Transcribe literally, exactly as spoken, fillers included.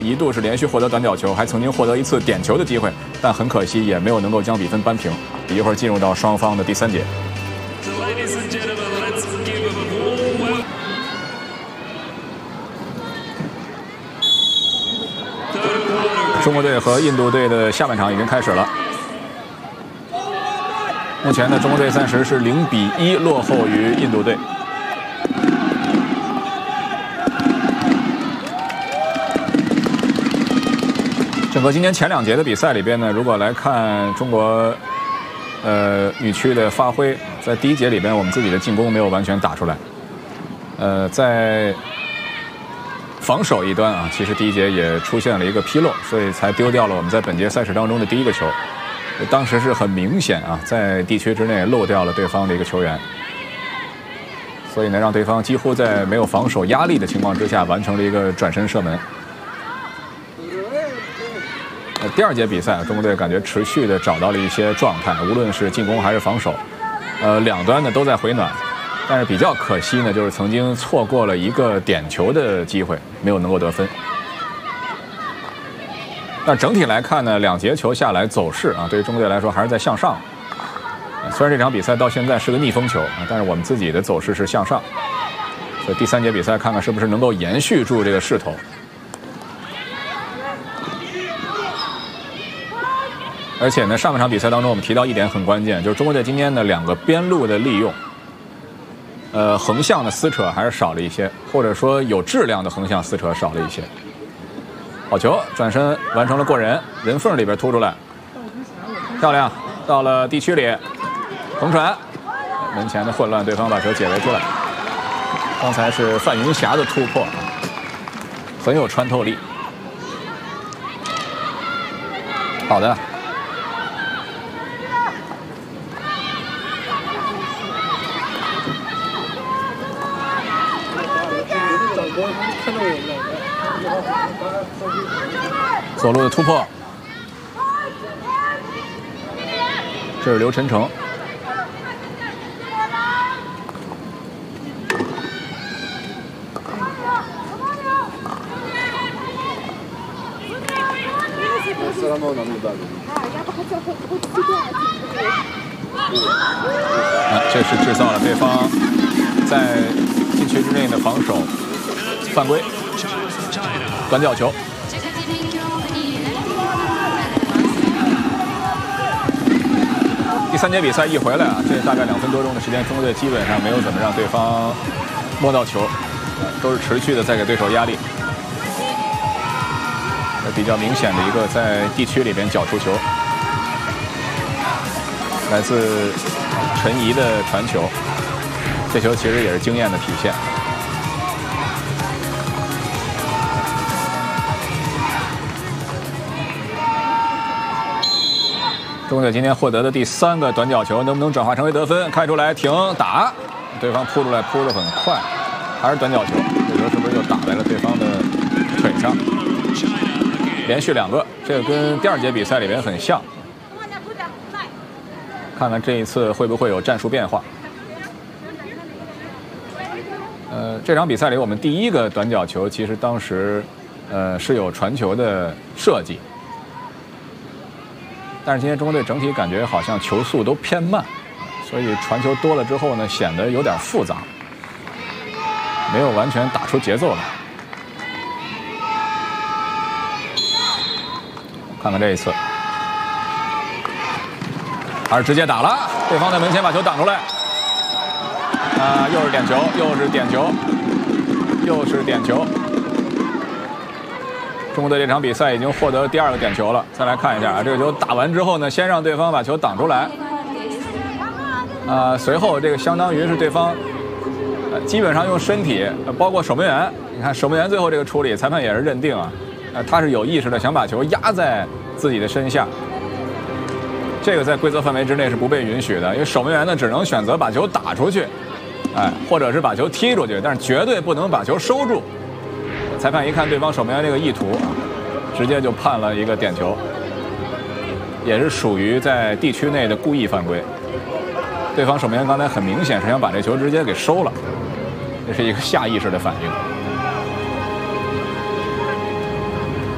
一度是连续获得短角球，还曾经获得一次点球的机会，但很可惜也没有能够将比分扳平。一会儿进入到双方的第三节。中国队和印度队的下半场已经开始了。目前呢，中国队暂时是零比一落后于印度队。整个今天前两节的比赛里边呢，如果来看中国呃女区的发挥，在第一节里边我们自己的进攻没有完全打出来，呃，在防守一端啊，其实第一节也出现了一个纰漏，所以才丢掉了我们在本届赛事当中的第一个球。当时是很明显啊，在地区之内漏掉了对方的一个球员，所以呢，让对方几乎在没有防守压力的情况之下，完成了一个转身射门。呃，第二节比赛，中国队感觉持续的找到了一些状态，无论是进攻还是防守，呃，两端呢都在回暖。但是比较可惜呢，就是曾经错过了一个点球的机会，没有能够得分。但整体来看呢，两节球下来走势啊，对于中国队来说还是在向上。虽然这场比赛到现在是个逆风球啊，但是我们自己的走势是向上。所以第三节比赛看看是不是能够延续住这个势头。而且呢，上半场比赛当中我们提到一点很关键，就是中国队今天的两个边路的利用，呃，横向的撕扯还是少了一些，或者说有质量的横向撕扯少了一些。好球，转身完成了过人，人缝里边突出来，漂亮，到了地区里，横传，门前的混乱，对方把球解围出来。刚才是范云霞的突破，很有穿透力。好的。左路的突破，这是刘晨成。啊，这是制造了对方在禁区之内的防守犯规，短角球。第三节比赛一回来啊，这大概两分多钟的时间，中国队基本上没有怎么让对方摸到球，都是持续的在给对手压力。比较明显的一个在地区里边角出球，来自陈怡的传球，这球其实也是经验的体现。中国队今天获得的第三个短角球，能不能转化成为得分？开出来停打，对方扑出来扑得很快，还是短角球。这球是不是又打在了对方的腿上？连续两个，这个跟第二节比赛里边很像。看看这一次会不会有战术变化？呃，这场比赛里我们第一个短角球，其实当时呃是有传球的设计。但是今天中国队整体感觉好像球速都偏慢，所以传球多了之后呢，显得有点复杂，没有完全打出节奏来。看看这一次，还是直接打了，对方在门前把球挡出来，啊，又是点球，又是点球，又是点球。中国队这场比赛已经获得第二个点球了。再来看一下啊，这个球打完之后呢，先让对方把球挡出来，啊，随后这个相当于是对方，呃，基本上用身体，包括守门员，你看守门员最后这个处理，裁判也是认定啊，呃，他是有意识的想把球压在自己的身下，这个在规则范围之内是不被允许的，因为守门员呢只能选择把球打出去，哎，或者是把球踢出去，但是绝对不能把球收住。裁判一看对方守门员这个意图，直接就判了一个点球，也是属于在地区内的故意犯规。对方守门员刚才很明显是想把这球直接给收了，这是一个下意识的反应。